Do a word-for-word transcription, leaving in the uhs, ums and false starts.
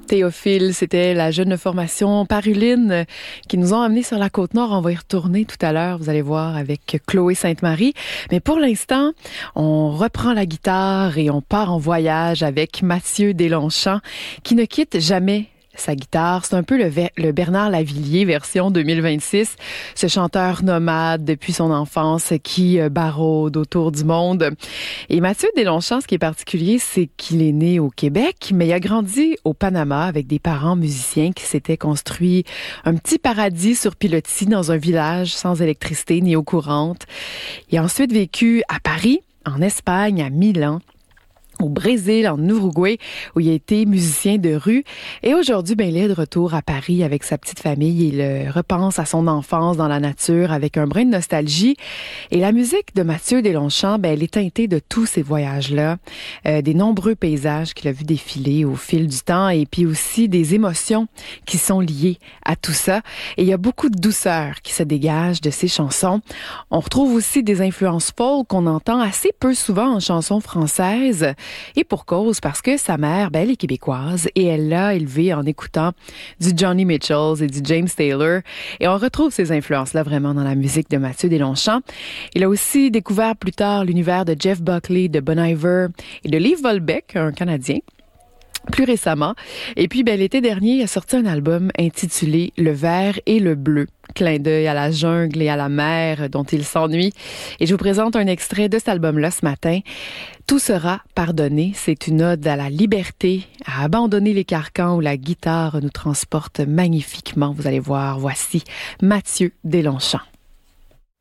Théophile, c'était la jeune formation Paruline qui nous ont amenés sur la Côte-Nord. On va y retourner tout à l'heure, vous allez voir, avec Chloé Sainte-Marie. Mais pour l'instant, on reprend la guitare et on part en voyage avec Mathieu Deslongchamps qui ne quitte jamais sa guitare. C'est un peu le, le Bernard Lavilliers version deux mille vingt-six, ce chanteur nomade depuis son enfance qui euh, baraude autour du monde. Et Mathieu Deslongchamps, ce qui est particulier, c'est qu'il est né au Québec, mais il a grandi au Panama avec des parents musiciens qui s'étaient construits un petit paradis sur pilotis dans un village sans électricité ni eau courante. Il a ensuite vécu à Paris, en Espagne, à Milan, au Brésil, en Uruguay, où il a été musicien de rue. Et aujourd'hui, ben, il est de retour à Paris avec sa petite famille. Il euh, repense à son enfance dans la nature avec un brin de nostalgie. Et la musique de Mathieu Deslongchamps, ben, elle est teintée de tous ces voyages-là, euh, des nombreux paysages qu'il a vu défiler au fil du temps et puis aussi des émotions qui sont liées à tout ça. Et il y a beaucoup de douceur qui se dégage de ses chansons. On retrouve aussi des influences folk qu'on entend assez peu souvent en chansons françaises. Et pour cause, parce que sa mère, ben, elle est québécoise et elle l'a élevée en écoutant du Johnny Mitchell et du James Taylor. Et on retrouve ces influences-là vraiment dans la musique de Mathieu Deslongchamps. Il a aussi découvert plus tard l'univers de Jeff Buckley, de Bon Iver et de Liv Volbeck, un Canadien, plus récemment. Et puis, ben, l'été dernier, il a sorti un album intitulé Le vert et le bleu. Clin d'œil à la jungle et à la mer dont il s'ennuie. Et je vous présente un extrait de cet album-là ce matin. Tout sera pardonné. C'est une ode à la liberté, à abandonner les carcans où la guitare nous transporte magnifiquement. Vous allez voir, voici Mathieu Deslongchamps.